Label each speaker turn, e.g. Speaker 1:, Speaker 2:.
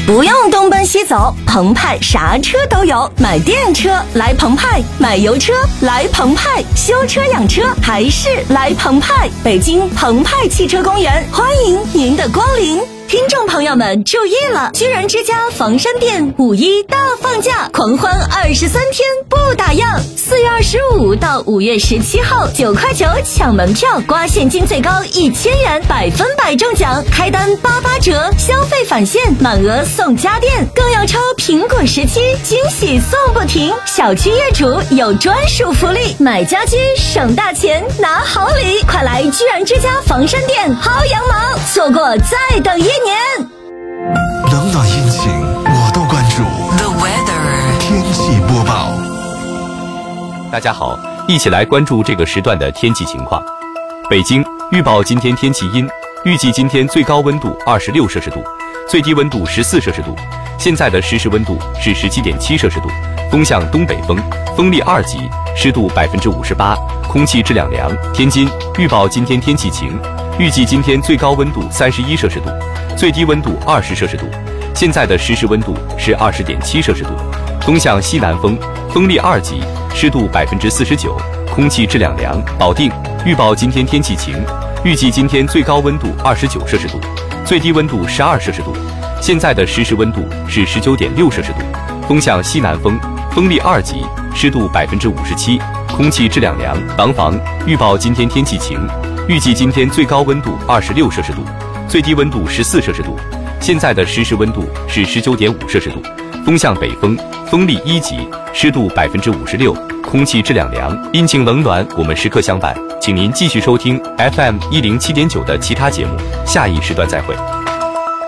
Speaker 1: 不用东奔西走，澎湃啥车都有。买电车来澎湃，买油车来澎湃，修车养车还是来澎湃。北京澎湃汽车公园欢迎您的光临。听众朋友们注意了，居然之家房山店5·1大放价，狂欢23天不打烊。4月25到5月17号，9块9抢门票，刮现金最高1000元，100%中奖，开单88折，消费返现满额送家电，更要抽苹果17，惊喜送不停。小区业主有专属福利，买家居省大钱拿好礼，快来居然之家房山店薅羊毛，错过再等1年。
Speaker 2: 冷暖阴晴我都关注。
Speaker 3: The weather
Speaker 2: 天气播报。
Speaker 4: 大家好，一起来关注这个时段的天气情况。北京预报今天天气阴，预计今天最高温度26摄氏度，最低温度14摄氏度。现在的实时温度是17.7摄氏度，风向东北风，风力2级，湿度58%，空气质量良。天津预报今天天气晴，预计今天最高温度31摄氏度，最低温度20摄氏度。现在的实时温度是20.7摄氏度，东向西南风，风力2级，湿度49%，空气质量良。保定预报今天天气晴，预计今天最高温度29摄氏度，最低温度12摄氏度。现在的实时温度是19.6摄氏度，风向西南风，风力2级，湿度57%，空气质量良。廊坊预报今天天气晴，预计今天最高温度26摄氏度，最低温度14摄氏度。现在的实时温度是19.5摄氏度，风向北风，风力1级，湿度56%，空气质量良。阴晴冷暖我们时刻相伴，请您继续收听 FM 107.9的其他节目，下一时段再会。